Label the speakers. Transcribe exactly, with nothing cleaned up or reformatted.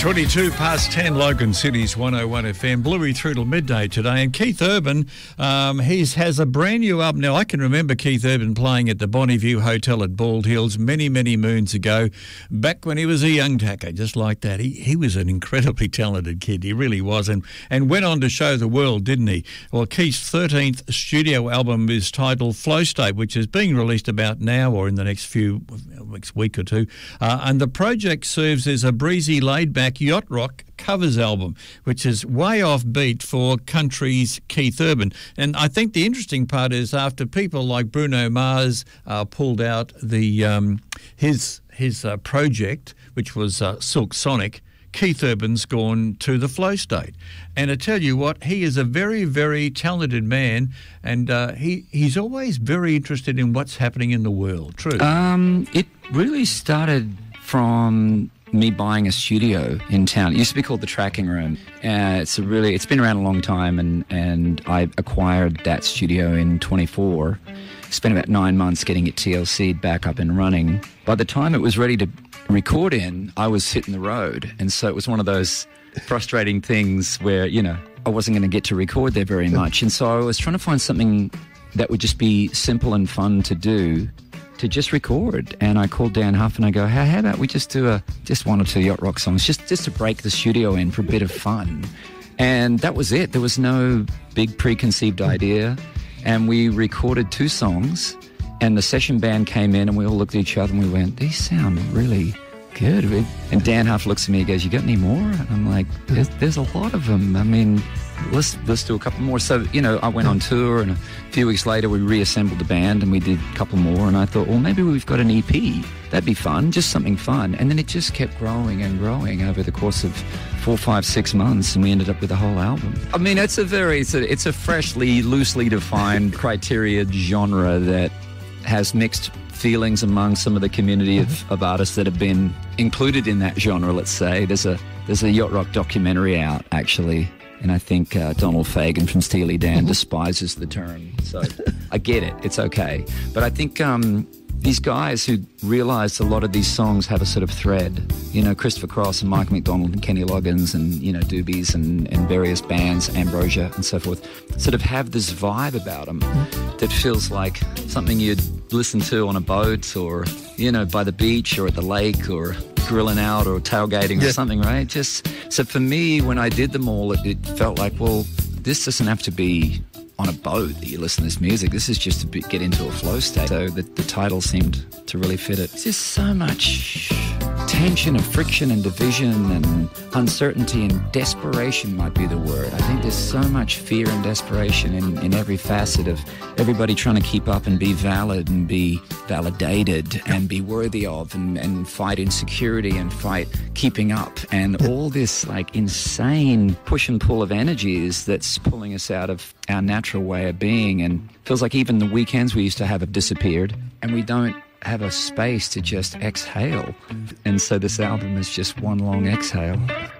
Speaker 1: twenty-two past ten, Logan City's one oh one F M, Bluey through till midday today. And Keith Urban, um, he has a brand new album. Now, I can remember Keith Urban playing at the Bonneview Hotel at Bald Hills many, many moons ago, back when he was a young tacker, just like that. He he was an incredibly talented kid, he really was, and, and went on to show the world, didn't he? Well, Keith's thirteenth studio album is titled Flow State, which is being released about now or in the next few next week or two. Uh, and the project serves as a breezy, laid-back yacht rock covers album, which is way offbeat for country's Keith Urban. And I think the interesting part is after people like Bruno Mars uh, pulled out the um, his his uh, project, which was uh, Silk Sonic, Keith Urban's gone to the Flow State. And I tell you what, he is a very, very talented man, and uh, he he's always very interested in what's happening in the world. True.
Speaker 2: Um, it really started from me buying a studio in town. It used to be called the Tracking Room. Uh, it's a really, it's been around a long time, and, and I acquired that studio in twenty-four. Spent about nine months getting it T L C'd back up and running. By the time it was ready to record in, I was hitting the road, and so it was one of those frustrating things where, you know, I wasn't going to get to record there very much, and so I was trying to find something that would just be simple and fun to do, to just record. And I called Dan Huff and I go, how, how about we just do a just one or two yacht rock songs, just just to break the studio in for a bit of fun. And that was it. There was no big preconceived idea, and we recorded two songs. And the session band came in and we all looked at each other and we went, these sound really good. And Dan Huff looks at me and goes, you got any more? And I'm like, there's, there's a lot of them. I mean, let's let's do a couple more. So, you know, I went on tour, and a few weeks later we reassembled the band and we did a couple more. And I thought, well, maybe we've got an E P. That'd be fun, just something fun. And then it just kept growing and growing over the course of four, five, six months, and we ended up with a whole album. I mean, it's a very, it's a, it's a freshly, loosely defined criteria genre that has mixed feelings among some of the community of, of artists that have been included in that genre, let's say. There's a there's a yacht rock documentary out, actually, and I think uh, Donald Fagen from Steely Dan despises the term. So I get it, it's okay. But I think um, these guys who realised a lot of these songs have a sort of thread, you know, Christopher Cross and Mike McDonald and Kenny Loggins and, you know, Doobies and, and various bands, Ambrosia and so forth, sort of have this vibe about them that feels like something you'd listen to on a boat or, you know, by the beach or at the lake or grilling out or tailgating yeah. or something, right? Just so for me, when I did them all, it, it felt like, well, this doesn't have to be on a boat that you listen to this music. This is just to be, get into a flow state. So the, the title seemed to really fit it. There's just so much tension and friction and division and uncertainty and desperation might be the word. I think there's so much fear and desperation in, in every facet of everybody trying to keep up and be valid and be validated and be worthy of and, and fight insecurity and fight keeping up and all this like insane push and pull of energies that's pulling us out of our natural way of being, and feels like even the weekends we used to have have disappeared, and we don't have a space to just exhale. And so this album is just one long exhale.